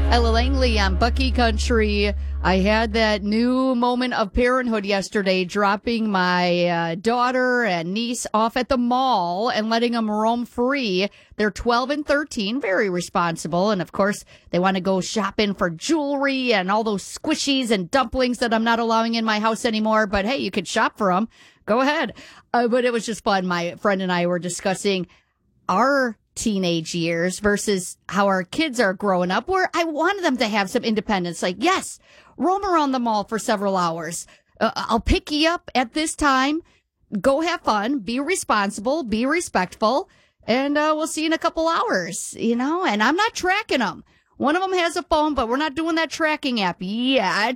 Ella Langley on Bucky Country. I had that new moment of parenthood yesterday, dropping my daughter and niece off at the mall and letting them roam free. They're 12 and 13, very responsible. And of course, they want to go shopping for jewelry and all those squishies and dumplings that I'm not allowing in my house anymore. But hey, you can shop for them. Go ahead. But it was just fun. My friend and I were discussing our teenage years versus how our kids are growing up, where I wanted them to have some independence. Like, yes, roam around the mall for several hours. I'll pick you up at this time. Go have fun. Be responsible. Be respectful. And we'll see you in a couple hours, and I'm not tracking them. One of them has a phone, but we're not doing that tracking app yet.